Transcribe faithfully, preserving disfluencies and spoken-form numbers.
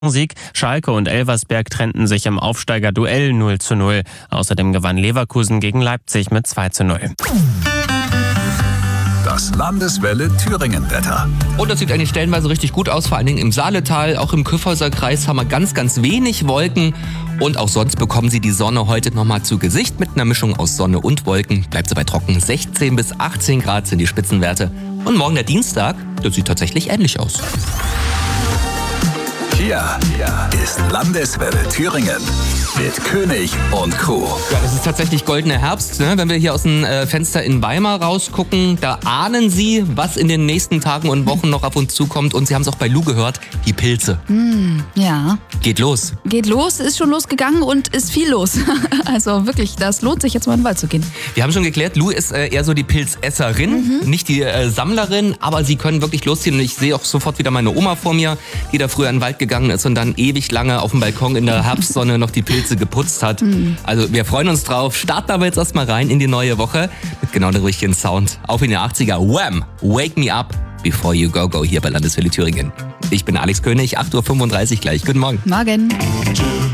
Sieg. Schalke und Elversberg trennten sich im Aufsteigerduell null zu null. Außerdem gewann Leverkusen gegen Leipzig mit zwei zu null. Das Landeswelle Thüringen-Wetter. Und das sieht eigentlich stellenweise richtig gut aus, vor allen Dingen im Saaletal. Auch im Kyffhäuser Kreis haben wir ganz, ganz wenig Wolken. Und auch sonst bekommen Sie die Sonne heute nochmal zu Gesicht. Mit einer Mischung aus Sonne und Wolken bleibt sie bei trocken. sechzehn bis achtzehn Grad sind die Spitzenwerte. Und morgen der Dienstag, das sieht tatsächlich ähnlich aus. Hier, hier ist Landeswelle Thüringen mit König und Crew. Ja, das ist tatsächlich goldener Herbst, ne? Wenn wir hier aus dem äh, Fenster in Weimar rausgucken, da ahnen Sie, was in den nächsten Tagen und Wochen noch auf uns zukommt. Und Sie haben es auch bei Lou gehört, die Pilze. Mm, ja. Geht los. Geht los, ist schon losgegangen und ist viel los. Also wirklich, das lohnt sich jetzt mal in den Wald zu gehen. Wir haben schon geklärt, Lou ist äh, eher so die Pilzesserin, mhm. nicht die äh, Sammlerin, aber sie können wirklich losziehen. Und ich sehe auch sofort wieder meine Oma vor mir, die da früher in den Wald gegangen ist und dann ewig lange auf dem Balkon in der Herbstsonne noch die Pilze geputzt hat. Mhm. Also wir freuen uns drauf. Starten aber jetzt erstmal rein in die neue Woche mit genau dem richtigen Sound. Auf in die achtziger. Wham! Wake me up before you go go hier bei Landeswelle Thüringen. Ich bin Alex König, acht Uhr fünfunddreißig gleich. Guten Morgen. Morgen.